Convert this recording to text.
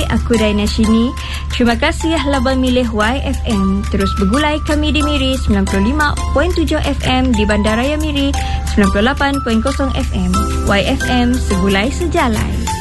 aku Daina Shini. Terima kasih labang milih YFM. Terus bergulai kami di Miri 95.7 FM, di Bandaraya Miri 98.0 FM. YFM, segulai sejalan.